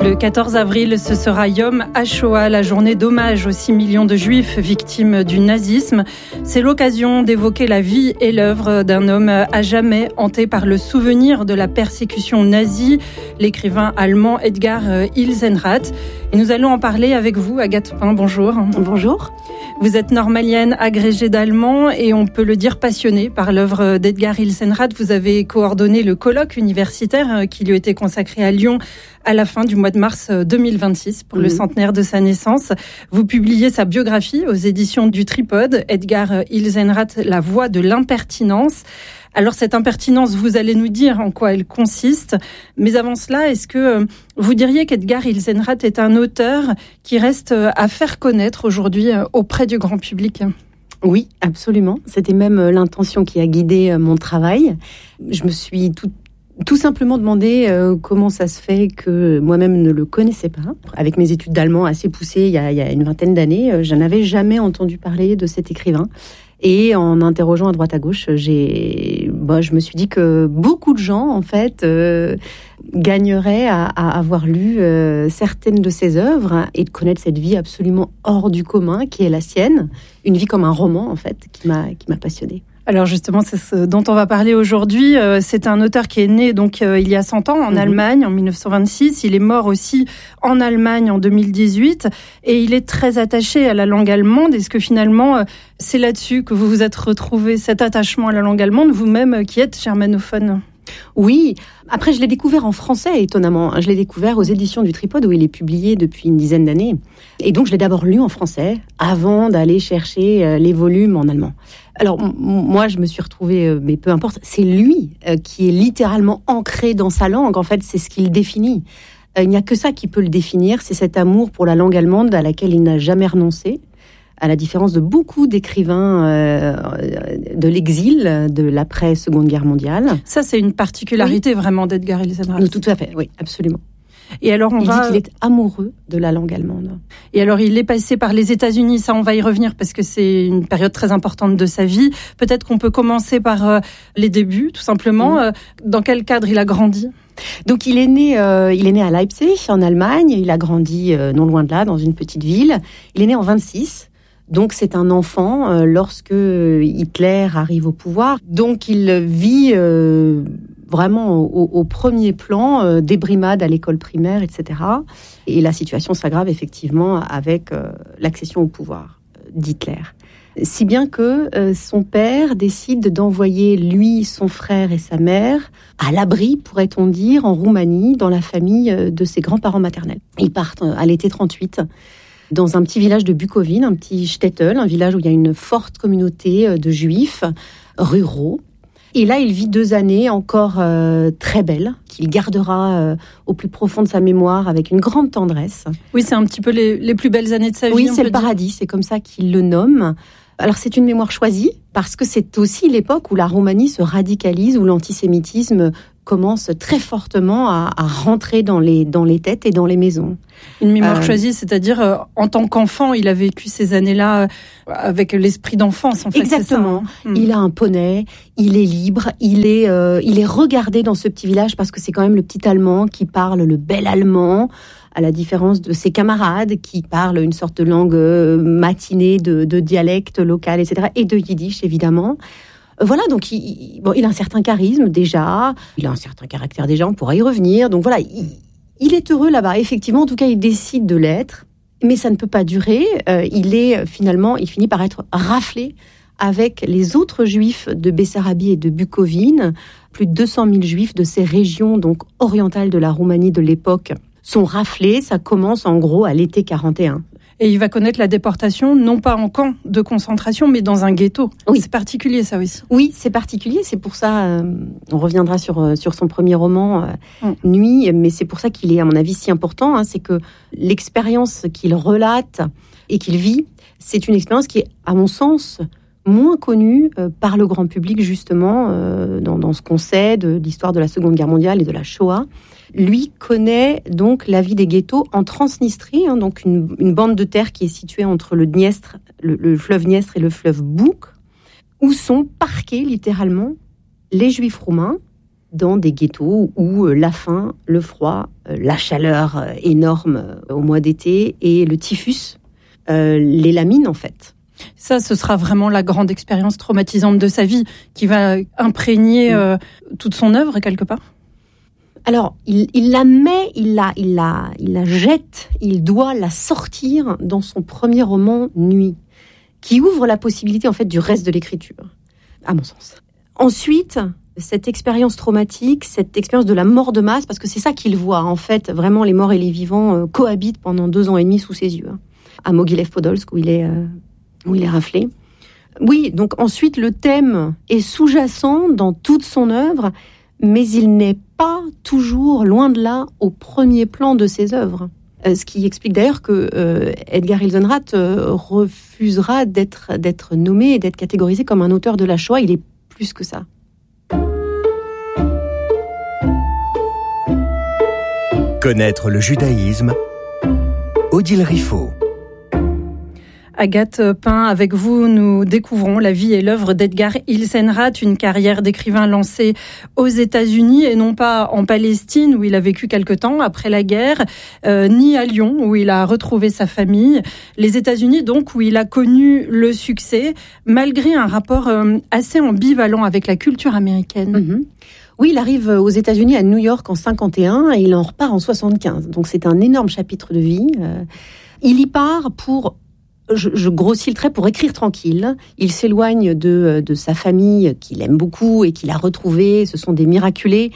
Le 14 avril, ce sera Yom HaShoah, la journée d'hommage aux 6 millions de juifs victimes du nazisme. C'est l'occasion d'évoquer la vie et l'œuvre d'un homme à jamais hanté par le souvenir de la persécution nazie, l'écrivain allemand Edgar Ilsenrath. Et nous allons en parler avec vous, Agathe Pain, bonjour. Bonjour. Vous êtes normalienne, agrégée d'allemand et on peut le dire passionnée par l'œuvre d'Edgar Ilsenrath. Vous avez coordonné le colloque universitaire qui lui a été consacré à Lyon à la fin du mois de mars 2026 pour le centenaire de sa naissance. Vous publiez sa biographie aux éditions du Tripode, Edgar Ilsenrath, La voix de l'impertinence. Alors cette impertinence, vous allez nous dire en quoi elle consiste. Mais avant cela, est-ce que vous diriez qu'Edgar Ilsenrath est un auteur qui reste à faire connaître aujourd'hui auprès du grand public ? Oui, absolument. C'était même l'intention qui a guidé mon travail. Je me suis tout simplement demandé comment ça se fait que moi-même ne le connaissais pas. Avec mes études d'allemand assez poussées il y a une vingtaine d'années, je n'avais jamais entendu parler de cet écrivain. Et en interrogeant à droite à gauche, je me suis dit que beaucoup de gens, en fait, gagneraient à avoir lu certaines de ses œuvres et de connaître cette vie absolument hors du commun qui est la sienne. Une vie comme un roman, en fait, qui m'a passionnée. Alors justement, c'est ce dont on va parler aujourd'hui. C'est un auteur qui est né donc il y a 100 ans en Allemagne, en 1926. Il est mort aussi en Allemagne en 2018. Et il est très attaché à la langue allemande. Est-ce que finalement, c'est là-dessus que vous vous êtes retrouvé, cet attachement à la langue allemande, vous-même qui êtes germanophone ? Oui, après je l'ai découvert en français, étonnamment. Je l'ai découvert aux éditions du Tripode où il est publié depuis une dizaine d'années. Et donc je l'ai d'abord lu en français avant d'aller chercher les volumes en allemand. Alors moi je me suis retrouvée, mais peu importe, c'est lui qui est littéralement ancré dans sa langue. En fait, c'est ce qu'il définit. Il n'y a que ça qui peut le définir, c'est cet amour pour la langue allemande à laquelle il n'a jamais renoncé. À la différence de beaucoup d'écrivains de l'exil, de l'après-Seconde Guerre mondiale. Ça, c'est une particularité vraiment d'Edgar Ilsenrath. Tout à fait, oui, absolument. Et alors il dit qu'il est amoureux de la langue allemande. Et alors, il est passé par les États-Unis, ça on va y revenir parce que c'est une période très importante de sa vie. Peut-être qu'on peut commencer par les débuts, tout simplement. Dans quel cadre il a grandi ? Donc il est né à Leipzig, en Allemagne. Il a grandi non loin de là, dans une petite ville. Il est né en 1926. Donc c'est un enfant lorsque Hitler arrive au pouvoir. Donc il vit vraiment au premier plan des brimades à l'école primaire, etc. Et la situation s'aggrave effectivement avec l'accession au pouvoir d'Hitler. Si bien que son père décide d'envoyer lui, son frère et sa mère à l'abri, pourrait-on dire, en Roumanie, dans la famille de ses grands-parents maternels. Ils partent à l'été 1938. Dans un petit village de Bukovine, un petit shtetl, un village où il y a une forte communauté de juifs ruraux. Et là, il vit 2 années encore très belles, qu'il gardera au plus profond de sa mémoire avec une grande tendresse. Oui, c'est un petit peu les plus belles années de sa vie. Oui, c'est le paradis, c'est comme ça qu'il le nomme. Alors c'est une mémoire choisie, parce que c'est aussi l'époque où la Roumanie se radicalise, où l'antisémitisme commence très fortement à rentrer dans les têtes et dans les maisons. Une mémoire choisie, c'est-à-dire en tant qu'enfant, il a vécu ces années-là avec l'esprit d'enfance, en fait. Exactement. C'est ça, Il a un poney, il est libre, il est regardé dans ce petit village parce que c'est quand même le petit Allemand qui parle le bel allemand, à la différence de ses camarades qui parlent une sorte de langue matinée de dialecte local, etc. Et de yiddish, évidemment. Voilà, donc il a un certain charisme déjà, il a un certain caractère déjà, on pourra y revenir. Donc voilà, il est heureux là-bas. Effectivement, en tout cas, il décide de l'être, mais ça ne peut pas durer. Il finit par être raflé avec les autres juifs de Bessarabie et de Bukovine. Plus de 200 000 juifs de ces régions donc orientales de la Roumanie de l'époque sont raflés. Ça commence en gros à l'été 41. Et il va connaître la déportation, non pas en camp de concentration, mais dans un ghetto. Oui. C'est particulier, ça aussi. Oui, c'est particulier. C'est pour ça, on reviendra sur son premier roman, Nuit, mais c'est pour ça qu'il est, à mon avis, si important. C'est que l'expérience qu'il relate et qu'il vit, c'est une expérience qui est, à mon sens, moins connue par le grand public, justement, dans ce qu'on sait de l'histoire de la Seconde Guerre mondiale et de la Shoah. Lui connaît donc la vie des ghettos en Transnistrie, donc une bande de terre qui est située entre le Dniestre, le fleuve Dniestre et le fleuve Bouk, où sont parqués littéralement les juifs roumains dans des ghettos où la faim, le froid la chaleur énorme au mois d'été et le typhus les lamine en fait. Ça, ce sera vraiment la grande expérience traumatisante de sa vie qui va imprégner toute son œuvre quelque part. Alors, il la met, il la jette, il doit la sortir dans son premier roman Nuit, qui ouvre la possibilité en fait du reste de l'écriture, à mon sens. Ensuite, cette expérience traumatique, cette expérience de la mort de masse, parce que c'est ça qu'il voit en fait, vraiment les morts et les vivants cohabitent pendant 2 ans et demi sous ses yeux, à Mogilev-Podolsk où il est raflé. Oui, donc ensuite le thème est sous-jacent dans toute son œuvre, mais il n'est pas toujours, loin de là, au premier plan de ses œuvres. Ce qui explique d'ailleurs que Edgar Ilsenrath refusera d'être nommé et d'être catégorisé comme un auteur de la Shoah. Il est plus que ça. Connaître le judaïsme, Odile Riffaut. Agathe Pain, avec vous, nous découvrons la vie et l'œuvre d'Edgar Ilsenrath, une carrière d'écrivain lancée aux États-Unis et non pas en Palestine où il a vécu quelque temps après la guerre, ni à Lyon où il a retrouvé sa famille. Les États-Unis donc où il a connu le succès malgré un rapport assez ambivalent avec la culture américaine. Mm-hmm. Oui, il arrive aux États-Unis à New York en 51 et il en repart en 75. Donc c'est un énorme chapitre de vie. Il y part pour... Je grossis le trait pour écrire tranquille. Il s'éloigne de sa famille qu'il aime beaucoup et qu'il a retrouvée. Ce sont des miraculés.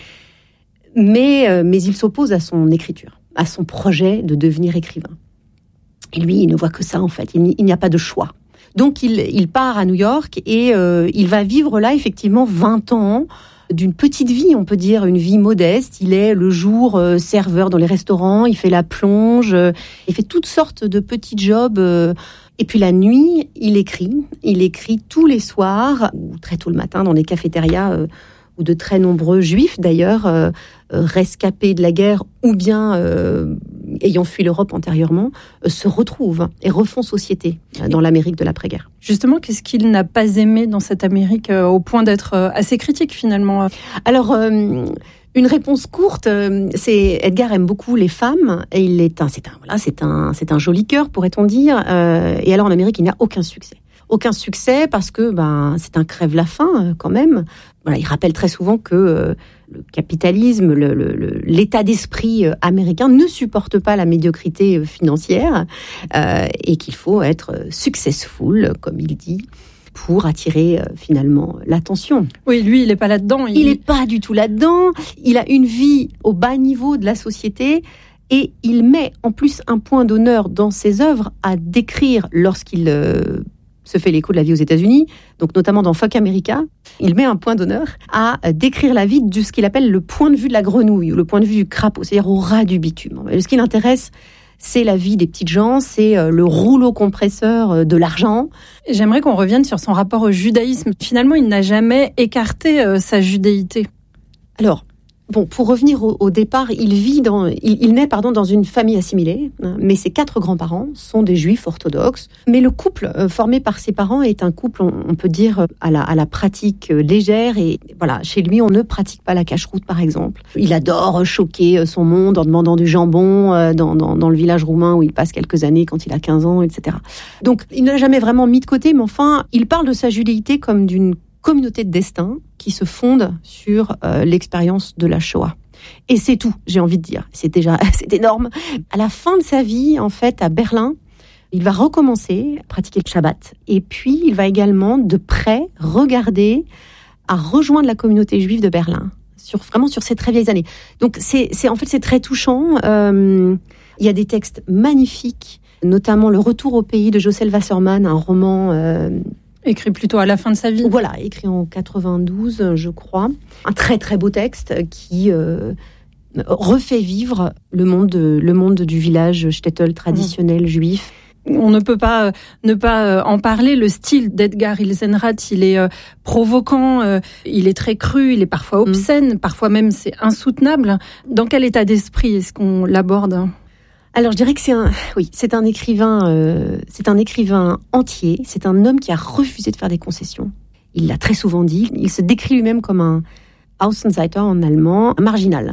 Mais il s'oppose à son écriture, à son projet de devenir écrivain. Et lui, il ne voit que ça, en fait. Il n'y a pas de choix. Donc, il part à New York et il va vivre là, effectivement, 20 ans d'une petite vie, on peut dire, une vie modeste. Il est le jour serveur dans les restaurants, il fait la plonge, il fait toutes sortes de petits jobs. Et puis la nuit, il écrit tous les soirs, ou très tôt le matin dans les cafétérias, où de très nombreux juifs d'ailleurs, rescapés de la guerre ou bien ayant fui l'Europe antérieurement, se retrouvent et refont société dans l'Amérique de l'après-guerre. Justement, qu'est-ce qu'il n'a pas aimé dans cette Amérique au point d'être assez critique finalement ? Alors, une réponse courte, c'est Edgar aime beaucoup les femmes et c'est un joli cœur, pourrait-on dire. Et alors en Amérique, il n'a aucun succès. Aucun succès parce que c'est un crève-la-faim quand même. Voilà, il rappelle très souvent que le capitalisme, l'état d'esprit américain ne supporte pas la médiocrité financière et qu'il faut être successful, comme il dit, pour attirer finalement l'attention. Oui, lui, il n'est pas là-dedans. Il n'est pas du tout là-dedans. Il a une vie au bas niveau de la société et il met en plus un point d'honneur dans ses œuvres à décrire lorsqu'il se fait l'écho de la vie aux États-Unis, donc notamment dans Fuck America, il met un point d'honneur à décrire la vie de ce qu'il appelle le point de vue de la grenouille ou le point de vue du crapaud, c'est-à-dire au ras du bitume. Ce qui l'intéresse, c'est la vie des petites gens, c'est le rouleau compresseur de l'argent. J'aimerais qu'on revienne sur son rapport au judaïsme. Finalement, il n'a jamais écarté sa judéité. Alors, pour revenir au départ, il naît dans une famille assimilée, mais ses 4 grands-parents sont des juifs orthodoxes. Mais le couple formé par ses parents est un couple, on peut dire, à la pratique légère. Et voilà, chez lui, on ne pratique pas la cacheroute, par exemple. Il adore choquer son monde en demandant du jambon dans le village roumain où il passe quelques années quand il a 15 ans, etc. Donc, il ne l'a jamais vraiment mis de côté, mais enfin, il parle de sa judéité comme d'une communauté de destin qui se fonde sur l'expérience de la Shoah. Et c'est tout, j'ai envie de dire. C'est énorme. À la fin de sa vie, en fait, à Berlin, il va recommencer à pratiquer le Shabbat. Et puis, il va également, de près, regarder à rejoindre la communauté juive de Berlin, vraiment sur ces très vieilles années. Donc, c'est très touchant. Il y a des textes magnifiques, notamment Le Retour au pays de Josel Wasserman, un roman... écrit plutôt à la fin de sa vie. Voilà, écrit en 92, je crois. Un très très beau texte qui refait vivre le monde du village shtetl traditionnel juif. On ne peut pas ne pas en parler. Le style d'Edgar Ilsenrath, il est provoquant, il est très cru, il est parfois obscène, parfois même c'est insoutenable. Dans quel état d'esprit est-ce qu'on l'aborde ? Alors, je dirais que c'est un écrivain entier. C'est un homme qui a refusé de faire des concessions. Il l'a très souvent dit. Il se décrit lui-même comme un Außenseiter en allemand, un marginal.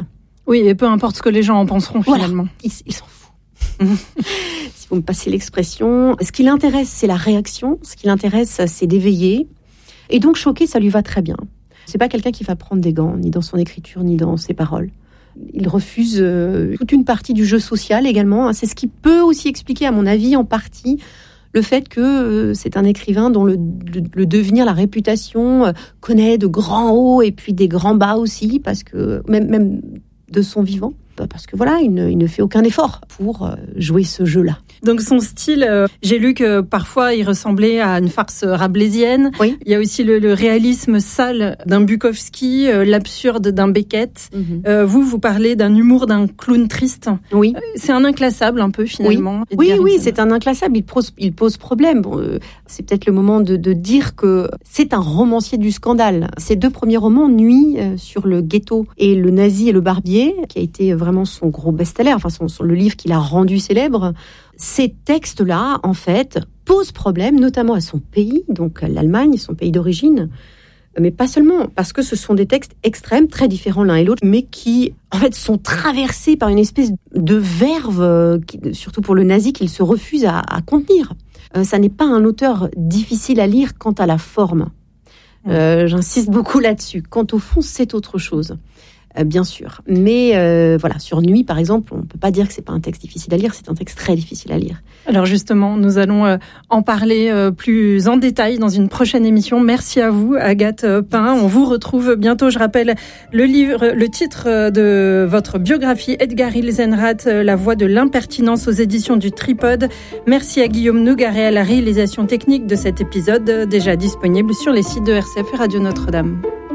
Oui, et peu importe ce que les gens en penseront finalement. Voilà, ils s'en foutent. Si vous me passez l'expression. Ce qui l'intéresse, c'est la réaction. Ce qui l'intéresse, c'est d'éveiller. Et donc, choquer, ça lui va très bien. C'est pas quelqu'un qui va prendre des gants, ni dans son écriture, ni dans ses paroles. Il refuse toute une partie du jeu social également. C'est ce qui peut aussi expliquer, à mon avis, en partie, le fait que c'est un écrivain dont le devenir, la réputation, connaît de grands hauts et puis des grands bas aussi, parce que même de son vivant. Parce que voilà, il ne fait aucun effort pour jouer ce jeu-là. Donc son style, j'ai lu que parfois il ressemblait à une farce rabelaisienne. Oui. Il y a aussi le réalisme sale d'un Bukowski, l'absurde d'un Beckett. Vous parlez d'un humour d'un clown triste. Oui. C'est un inclassable un peu finalement. Oui, c'est un inclassable. Il pose problème. Bon, c'est peut-être le moment de dire que c'est un romancier du scandale. Ses 2 premiers romans, Nuit sur le ghetto et Le nazi et le barbier, qui a été vraiment son gros best-seller, enfin le livre qu'il a rendu célèbre. Ces textes-là, en fait, posent problème, notamment à son pays, donc l'Allemagne, son pays d'origine, mais pas seulement, parce que ce sont des textes extrêmes, très différents l'un et l'autre, mais qui, en fait, sont traversés par une espèce de verve, surtout pour le nazi, qu'il se refuse à contenir. Ça n'est pas un auteur difficile à lire quant à la forme. J'insiste beaucoup là-dessus. Quant au fond, c'est autre chose. Bien sûr. Mais voilà, sur Nuit, par exemple, on ne peut pas dire que ce n'est pas un texte difficile à lire, c'est un texte très difficile à lire. Alors justement, nous allons en parler plus en détail dans une prochaine émission. Merci à vous, Agathe Pain. On vous retrouve bientôt. Je rappelle le titre de votre biographie, Edgar Ilsenrath, La voix de l'impertinence, aux éditions du Tripode. Merci à Guillaume Nougaret à la réalisation technique de cet épisode, déjà disponible sur les sites de RCF et Radio Notre-Dame.